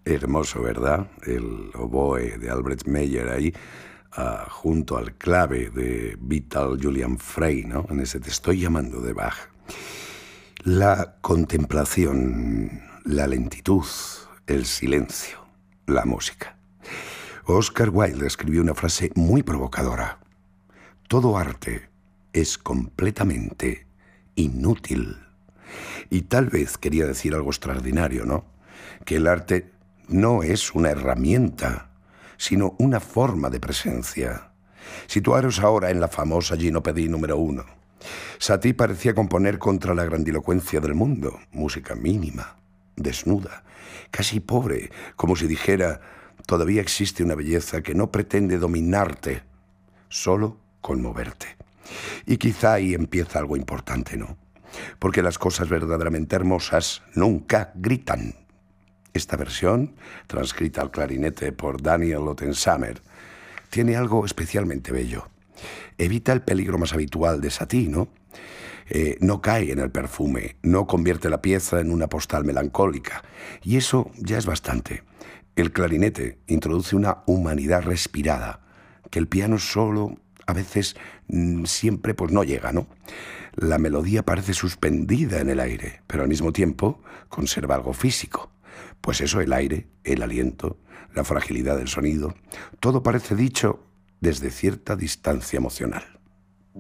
Hermoso, ¿verdad? El oboe de Albert Meyer ahí, junto al clave de Vital Julian Frey, ¿no? En ese Te estoy llamando de Bach. La contemplación, la lentitud, el silencio, la música. Oscar Wilde escribió una frase muy provocadora. Todo arte es completamente inútil. Y tal vez quería decir algo extraordinario, ¿no? Que el arte no es una herramienta, sino una forma de presencia. Situaros ahora en la famosa Ginopédie número 1. Satie parecía componer contra la grandilocuencia del mundo, música mínima, desnuda, casi pobre, como si dijera, todavía existe una belleza que no pretende dominarte, solo conmoverte. Y quizá ahí empieza algo importante, ¿no? Porque las cosas verdaderamente hermosas nunca gritan. Esta versión, transcrita al clarinete por Daniel Ottensamer, tiene algo especialmente bello. Evita el peligro más habitual de Satie, ¿no? No cae en el perfume, no convierte la pieza en una postal melancólica. Y eso ya es bastante. El clarinete introduce una humanidad respirada, que el piano solo, a veces, siempre pues no llega, ¿no? La melodía parece suspendida en el aire, pero al mismo tiempo conserva algo físico. Pues eso, el aire, el aliento, la fragilidad del sonido, todo parece dicho desde cierta distancia emocional.